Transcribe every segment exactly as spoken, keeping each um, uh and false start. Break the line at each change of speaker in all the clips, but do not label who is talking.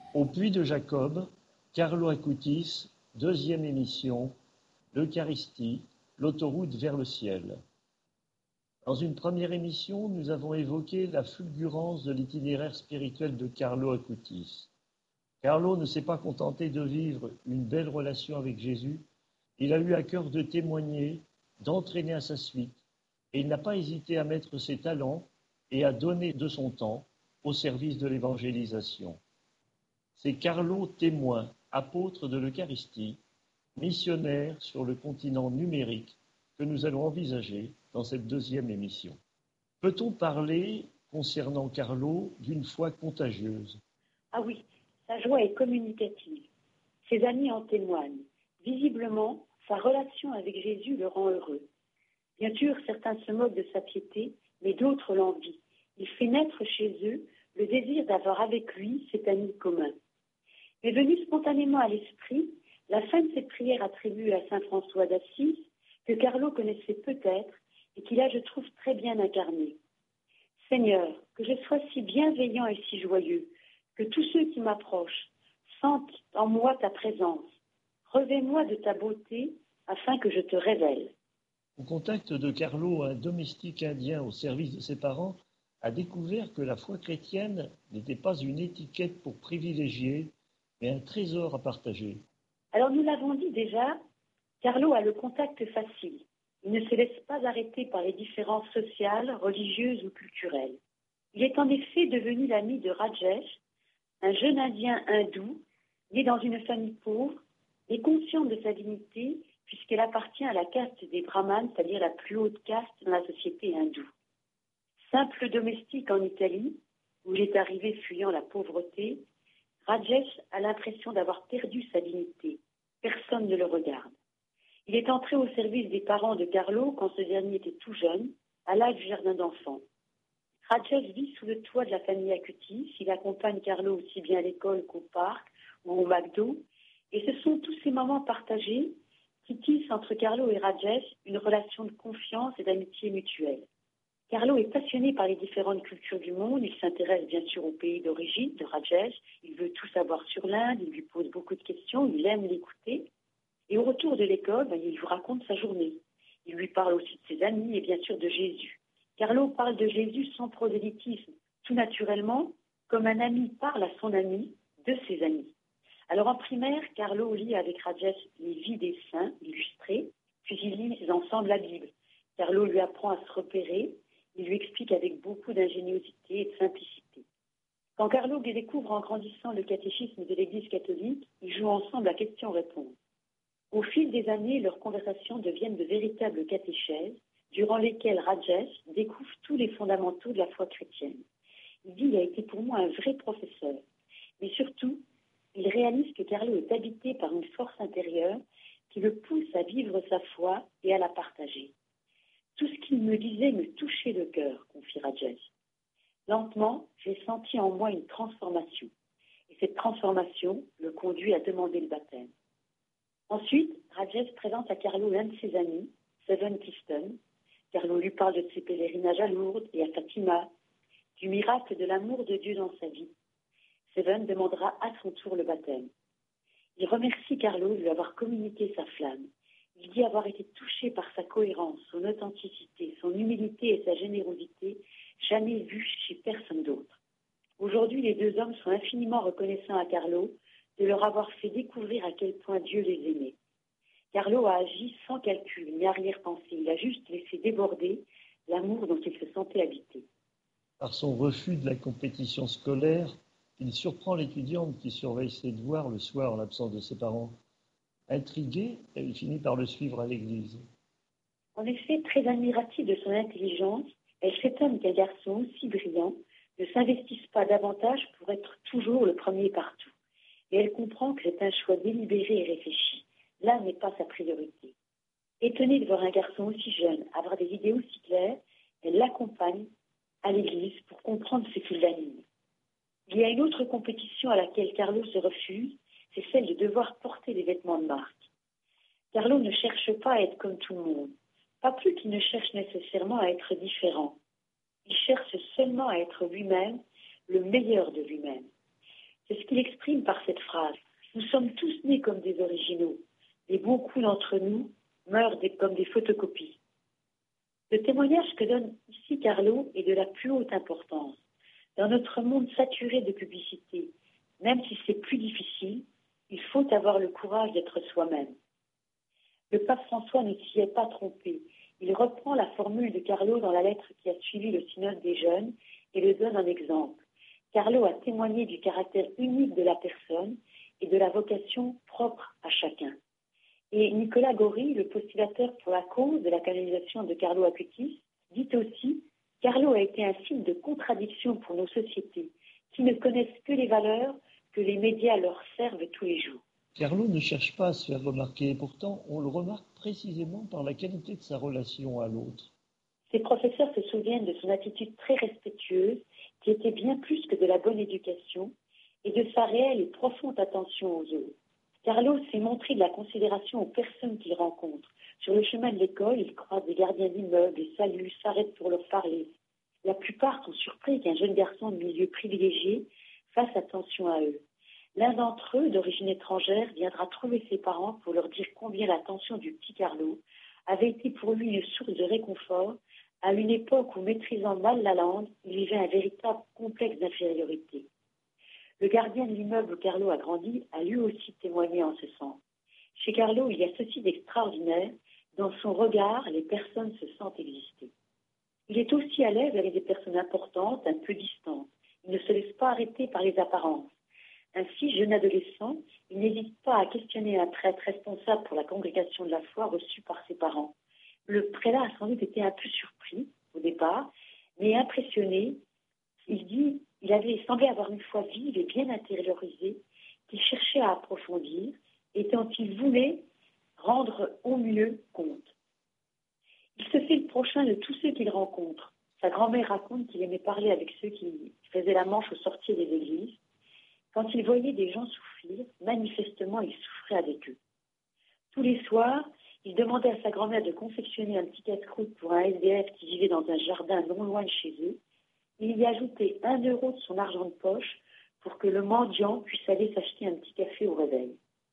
Au puits de Jacob, Carlo Acutis, deuxième émission, l'Eucharistie, l'autoroute vers le ciel. Dans une première émission, nous avons évoqué la fulgurance de l'itinéraire spirituel de Carlo Acutis. Carlo ne s'est pas contenté de vivre une belle relation avec Jésus, il a eu à cœur de témoigner, d'entraîner à sa suite, et il n'a pas hésité à mettre ses talents et à donner de son temps au service de l'évangélisation. C'est Carlo témoin, apôtre de l'Eucharistie, missionnaire sur le continent numérique que nous allons envisager dans cette deuxième émission. Peut-on parler, concernant Carlo, d'une foi contagieuse ?
Ah oui, sa joie est communicative. Ses amis en témoignent. Visiblement, sa relation avec Jésus le rend heureux. Bien sûr, certains se moquent de sa piété, mais d'autres l'envient. Il fait naître chez eux le désir d'avoir avec lui cet ami commun. Mais venu spontanément à l'esprit, la fin de cette prière attribuée à saint François d'Assise, que Carlo connaissait peut-être et qu'il a, je trouve, très bien incarné. Seigneur, que je sois si bienveillant et si joyeux, que tous ceux qui m'approchent sentent en moi ta présence. Revêt-moi de ta beauté afin que je te révèle.
Au contact de Carlo, un domestique indien au service de ses parents a découvert que la foi chrétienne n'était pas une étiquette pour privilégier, mais un trésor à partager.
Alors nous l'avons dit déjà, Carlo a le contact facile. Il ne se laisse pas arrêter par les différences sociales, religieuses ou culturelles. Il est en effet devenu l'ami de Rajesh, un jeune Indien hindou, né dans une famille pauvre et conscient de sa dignité puisqu'elle appartient à la caste des brahmanes, c'est-à-dire la plus haute caste dans la société hindoue. Simple domestique en Italie, où il est arrivé fuyant la pauvreté, Rajesh a l'impression d'avoir perdu sa dignité. Personne ne le regarde. Il est entré au service des parents de Carlo quand ce dernier était tout jeune, à l'âge du jardin d'enfants. Rajesh vit sous le toit de la famille Acutis. Il accompagne Carlo aussi bien à l'école qu'au parc ou au McDo. Et ce sont tous ces moments partagés qui tissent entre Carlo et Rajesh une relation de confiance et d'amitié mutuelle. Carlo est passionné par les différentes cultures du monde. Il s'intéresse bien sûr au pays d'origine de Rajesh. Il veut tout savoir sur l'Inde. Il lui pose beaucoup de questions. Il aime l'écouter. Et au retour de l'école, ben, il lui raconte sa journée. Il lui parle aussi de ses amis et bien sûr de Jésus. Carlo parle de Jésus sans prosélytisme, tout naturellement, comme un ami parle à son ami de ses amis. Alors en primaire, Carlo lit avec Rajesh les vies des saints illustrées, puis ils lisent ensemble la Bible. Carlo lui apprend à se repérer, il lui explique avec beaucoup d'ingéniosité et de simplicité. Quand Carlo découvre en grandissant le catéchisme de l'Église catholique, ils jouent ensemble à questions-réponses. Au fil des années, leurs conversations deviennent de véritables catéchèses, durant lesquelles Rajesh découvre tous les fondamentaux de la foi chrétienne. Il dit « Il a été pour moi un vrai professeur ». Mais surtout, il réalise que Carlo est habité par une force intérieure qui le pousse à vivre sa foi et à la partager. Tout ce qu'il me disait me touchait le cœur, confie Rajesh. Lentement, j'ai senti en moi une transformation. Et cette transformation le conduit à demander le baptême. Ensuite, Rajesh présente à Carlo l'un de ses amis, Seven Keystone. Carlo lui parle de ses pèlerinages à Lourdes et à Fatima, du miracle de l'amour de Dieu dans sa vie. Seven demandera à son tour le baptême. Il remercie Carlo de lui avoir communiqué sa flamme. Il dit avoir été touché par sa cohérence, son authenticité, son humilité et sa générosité, jamais vues chez personne d'autre. Aujourd'hui, les deux hommes sont infiniment reconnaissants à Carlo de leur avoir fait découvrir à quel point Dieu les aimait. Carlo a agi sans calcul ni arrière-pensée. Il a juste laissé déborder l'amour dont il se sentait habité.
Par son refus de la compétition scolaire, il surprend l'étudiante qui surveille ses devoirs le soir en l'absence de ses parents. Intriguée, elle finit par le suivre à l'église.
En effet, très admirative de son intelligence, elle s'étonne qu'un garçon aussi brillant ne s'investisse pas davantage pour être toujours le premier partout. Et elle comprend que c'est un choix délibéré et réfléchi. Là n'est pas sa priorité. Étonnée de voir un garçon aussi jeune avoir des idées aussi claires, elle l'accompagne à l'église pour comprendre ce qui l'anime. Il y a une autre compétition à laquelle Carlo se refuse, c'est celle de devoir porter des vêtements de marque. Carlo ne cherche pas à être comme tout le monde, pas plus qu'il ne cherche nécessairement à être différent. Il cherche seulement à être lui-même, le meilleur de lui-même. C'est ce qu'il exprime par cette phrase. Nous sommes tous nés comme des originaux, et beaucoup d'entre nous meurent des, comme des photocopies. Le témoignage que donne ici Carlo est de la plus haute importance. Dans notre monde saturé de publicité, même si c'est plus difficile, il faut avoir le courage d'être soi-même. Le pape François ne s'y est pas trompé. Il reprend la formule de Carlo dans la lettre qui a suivi le synode des jeunes et le donne en exemple. Carlo a témoigné du caractère unique de la personne et de la vocation propre à chacun. Et Nicolas Gori, le postulateur pour la cause de la canonisation de Carlo Acutis, dit aussi « Carlo a été un signe de contradiction pour nos sociétés qui ne connaissent que les valeurs que les médias leur servent tous les jours. »
Carlo ne cherche pas à se faire remarquer, et pourtant on le remarque précisément par la qualité de sa relation à l'autre.
Ses professeurs se souviennent de son attitude très respectueuse, qui était bien plus que de la bonne éducation, et de sa réelle et profonde attention aux autres. Carlo s'est montré de la considération aux personnes qu'il rencontre. Sur le chemin de l'école, il croise des gardiens d'immeubles, les salue, s'arrête pour leur parler. La plupart sont surpris qu'un jeune garçon de milieu privilégié fasse attention à eux. L'un d'entre eux, d'origine étrangère, viendra trouver ses parents pour leur dire combien l'attention du petit Carlo avait été pour lui une source de réconfort à une époque où, maîtrisant mal la langue, il vivait un véritable complexe d'infériorité. Le gardien de l'immeuble où Carlo a grandi a lui aussi témoigné en ce sens. Chez Carlo, il y a ceci d'extraordinaire, dans son regard, les personnes se sentent exister. Il est aussi à l'aise avec des personnes importantes, un peu distantes. Il ne se laisse pas arrêter par les apparences. Ainsi, jeune adolescent, il n'hésite pas à questionner un prêtre responsable pour la congrégation de la foi reçu par ses parents. Le prélat a sans doute été un peu surpris au départ, mais impressionné. Il dit il avait semblé avoir une foi vive et bien intériorisée qu'il cherchait à approfondir et dont il voulait rendre au mieux compte. Il se fait le prochain de tous ceux qu'il rencontre. Sa grand-mère raconte qu'il aimait parler avec ceux qui faisaient la manche au sortir des églises. Quand il voyait des gens souffrir, manifestement, il souffrait avec eux. Tous les soirs, il demandait à sa grand-mère de confectionner un petit casse-croûte pour un S D F qui vivait dans un jardin non loin de chez eux. Il y ajoutait un euro de son argent de poche pour que le mendiant puisse aller s'acheter un petit café au réveil.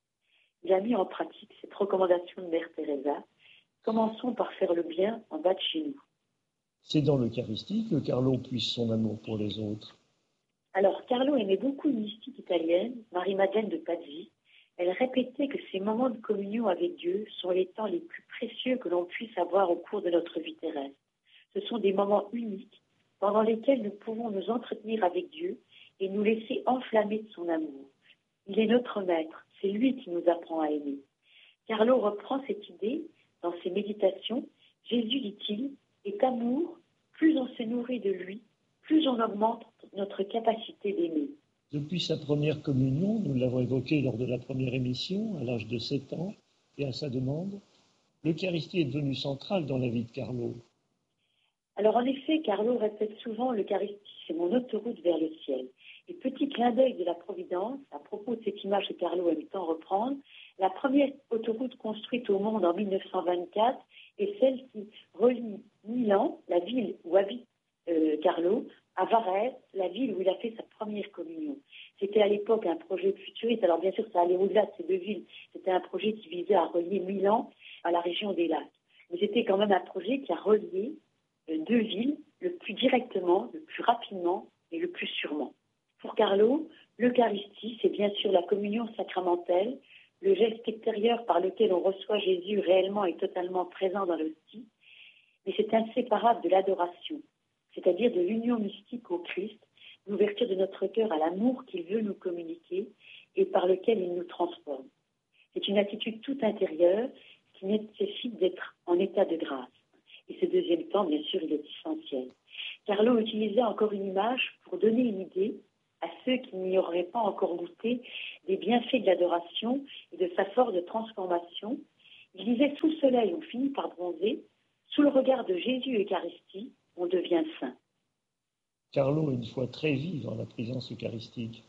Il a mis en pratique cette recommandation de Mère Teresa. Commençons par faire le bien en bas de chez nous.
C'est dans l'Eucharistie que Carlo puise son amour pour les autres.
Alors, Carlo aimait beaucoup une mystique italienne, Marie-Madeleine de Pazzi. Elle répétait que ces moments de communion avec Dieu sont les temps les plus précieux que l'on puisse avoir au cours de notre vie terrestre. Ce sont des moments uniques pendant lesquels nous pouvons nous entretenir avec Dieu et nous laisser enflammer de son amour. Il est notre maître, c'est lui qui nous apprend à aimer. Carlo reprend cette idée dans ses méditations. Jésus, dit-il, est amour, plus on se nourrit de lui, plus on augmente notre capacité d'aimer.
Depuis sa première communion, nous l'avons évoqué lors de la première émission, à l'âge de sept ans, et à sa demande, l'Eucharistie est devenue centrale dans la vie de Carlo.
Alors en effet, Carlo répète souvent « l'Eucharistie, c'est mon autoroute vers le ciel ». Et petit clin d'œil de la Providence, à propos de cette image que Carlo aime tant reprendre, la première autoroute construite au monde en mille neuf cent vingt-quatre est celle qui relie Milan, la ville où habite euh, Carlo, à Varèse, la ville où il a fait sa première communion. C'était à l'époque un projet futuriste, alors bien sûr ça allait au-delà de ces deux villes, c'était un projet qui visait à relier Milan à la région des lacs. Mais c'était quand même un projet qui a relié deux villes le plus directement, le plus rapidement et le plus sûrement. Pour Carlo, l'Eucharistie, c'est bien sûr la communion sacramentelle, le geste extérieur par lequel on reçoit Jésus réellement et totalement présent dans l'hostie, mais c'est inséparable de l'adoration, c'est-à-dire de l'union mystique au Christ, l'ouverture de notre cœur à l'amour qu'il veut nous communiquer et par lequel il nous transforme. C'est une attitude toute intérieure qui nécessite d'être en état de grâce. Et ce deuxième temps, bien sûr, il est essentiel. Carlo utilisait encore une image pour donner une idée à ceux qui n'y auraient pas encore goûté des bienfaits de l'adoration et de sa force de transformation. Il disait « Sous le soleil, on finit par bronzer. Sous le regard de Jésus Eucharistie, on devient saint. »
Carlo a une foi très vive en la présence eucharistique.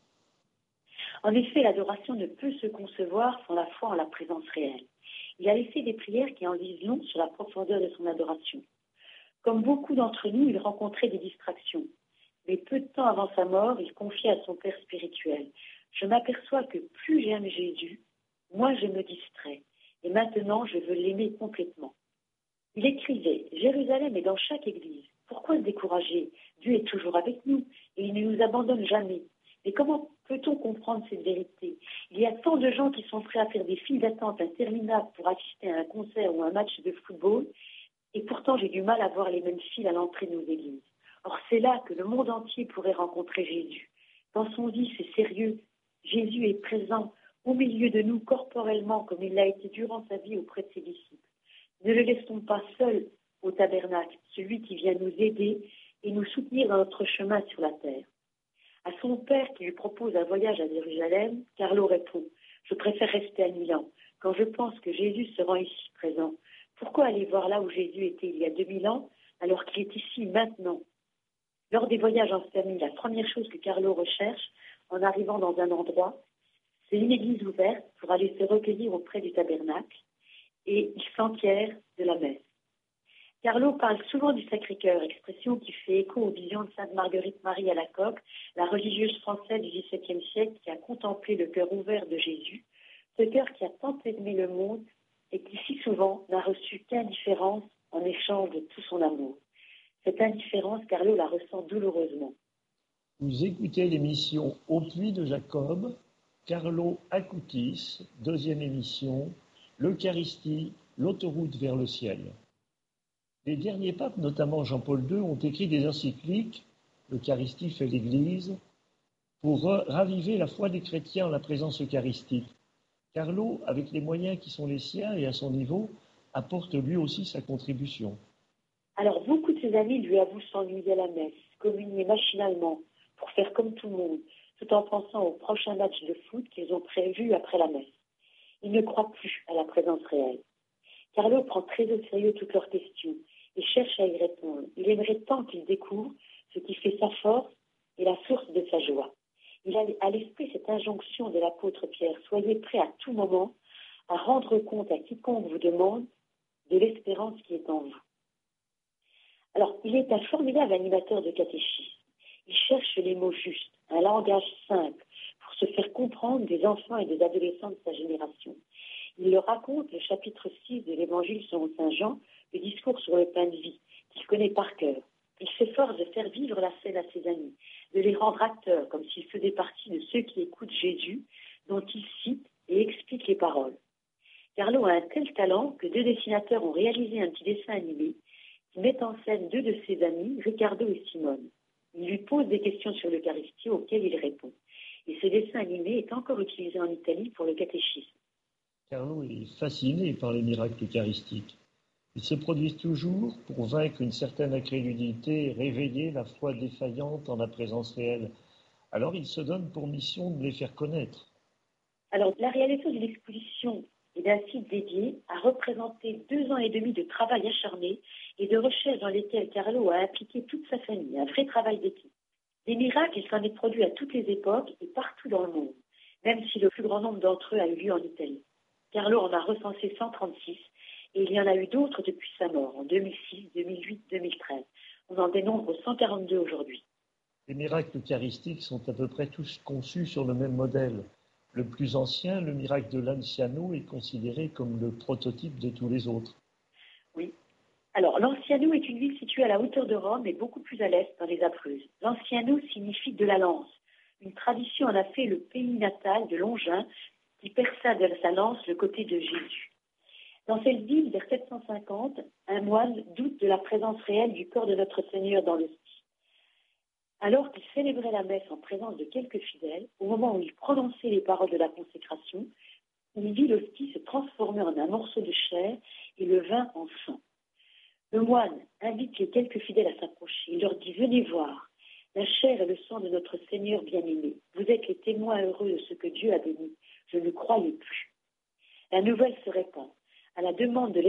En effet, l'adoration ne peut se concevoir sans la foi en la présence réelle. Il a laissé des prières qui en disent long sur la profondeur de son adoration. Comme beaucoup d'entre nous, il rencontrait des distractions. Mais peu de temps avant sa mort, il confie à son père spirituel: « Je m'aperçois que plus j'aime Jésus, moins je me distrais, et maintenant je veux l'aimer complètement. » Il écrivait: « Jérusalem est dans chaque église. Pourquoi se décourager? Dieu est toujours avec nous et il ne nous abandonne jamais. Mais comment peut-on comprendre cette vérité? Il y a tant de gens qui sont prêts à faire des files d'attente interminables pour assister à un concert ou un match de football, et pourtant j'ai du mal à voir les mêmes files à l'entrée de nos églises. Or c'est là que le monde entier pourrait rencontrer Jésus. Dans son vif et sérieux, Jésus est présent au milieu de nous corporellement comme il l'a été durant sa vie auprès de ses disciples. Ne le laissons pas seul au tabernacle, celui qui vient nous aider et nous soutenir dans notre chemin sur la terre. » À son père qui lui propose un voyage à Jérusalem, Carlo répond: « Je préfère rester à Milan. Quand je pense que Jésus se rend ici présent, pourquoi aller voir là où Jésus était il y a deux mille ans alors qu'il est ici maintenant ?» Lors des voyages en famille, la première chose que Carlo recherche en arrivant dans un endroit, c'est une église ouverte pour aller se recueillir auprès du tabernacle, et il s'enquiert de la messe. Carlo parle souvent du Sacré-Cœur, expression qui fait écho aux visions de Sainte Marguerite-Marie Alacoque, la religieuse française du dix-septième siècle qui a contemplé le cœur ouvert de Jésus, ce cœur qui a tant aimé le monde et qui si souvent n'a reçu qu'indifférence en échange de tout son amour. Cette indifférence, Carlo la ressent douloureusement.
Vous écoutez l'émission Au puits de Jacob, Carlo Acutis, deuxième émission, l'Eucharistie, l'autoroute vers le ciel. Les derniers papes, notamment Jean-Paul deux, ont écrit des encycliques, l'Eucharistie fait l'Église, pour raviver la foi des chrétiens en la présence eucharistique. Carlo, avec les moyens qui sont les siens et à son niveau, apporte lui aussi sa contribution.
Alors, beaucoup de ses amis lui avouent s'ennuyer à la messe, communier machinalement, pour faire comme tout le monde, tout en pensant au prochain match de foot qu'ils ont prévu après la messe. Ils ne croient plus à la présence réelle. Carlo prend très au sérieux toutes leurs questions et cherche à y répondre. Il aimerait tant qu'il découvre ce qui fait sa force et la source de sa joie. Il a à l'esprit cette injonction de l'apôtre Pierre: « Soyez prêts à tout moment à rendre compte à quiconque vous demande de l'espérance qui est en vous. » Alors, il est un formidable animateur de catéchisme. Il cherche les mots justes, un langage simple, pour se faire comprendre des enfants et des adolescents de sa génération. Il leur raconte le chapitre six de l'Évangile selon saint Jean, le discours sur le pain de vie, qu'il connaît par cœur. Il s'efforce de faire vivre la scène à ses amis, de les rendre acteurs, comme s'ils faisaient partie de ceux qui écoutent Jésus, dont il cite et explique les paroles. Carlo a un tel talent que deux dessinateurs ont réalisé un petit dessin animé qui met en scène deux de ses amis, Riccardo et Simone. Il lui pose des questions sur l'Eucharistie auxquelles il répond. Et ce dessin animé est encore utilisé en Italie pour le catéchisme.
Carlo est fasciné par les miracles eucharistiques. Ils se produisent toujours pour vaincre une certaine incrédulité et réveiller la foi défaillante en la présence réelle. Alors il se donne pour mission de les faire connaître.
Alors, la réalisation d'une exposition et d'un site dédié a représenté deux ans et demi de travail acharné et de recherche dans lesquels Carlo a impliqué toute sa famille, un vrai travail d'équipe. Des miracles, il s'en est produit à toutes les époques et partout dans le monde, même si le plus grand nombre d'entre eux a eu lieu en Italie. Carlo en a recensé cent trente-six et il y en a eu d'autres depuis sa mort, en deux mille six, deux mille huit, deux mille treize. On en dénombre cent quarante-deux aujourd'hui.
Les miracles eucharistiques sont à peu près tous conçus sur le même modèle. Le plus ancien, le miracle de l'Anciano, est considéré comme le prototype de tous les autres.
Oui. Alors, l'Anciano est une ville située à la hauteur de Rome et beaucoup plus à l'est, dans les Abruzes. L'Anciano signifie de la lance. Une tradition en a fait le pays natal de Longin, qui perça de sa lance le côté de Jésus. Dans cette ville, vers sept cent cinquante, un moine doute de la présence réelle du corps de notre Seigneur dans l'hostie. Alors qu'il célébrait la messe en présence de quelques fidèles, au moment où il prononçait les paroles de la consécration, il vit l'hostie se transformer en un morceau de chair et le vin en sang. Le moine invite les quelques fidèles à s'approcher. Il leur dit: « Venez voir, la chair et le sang de notre Seigneur bien-aimé. Vous êtes les témoins heureux de ce que Dieu a béni. Je ne croyais plus. » La nouvelle se répand. À la demande de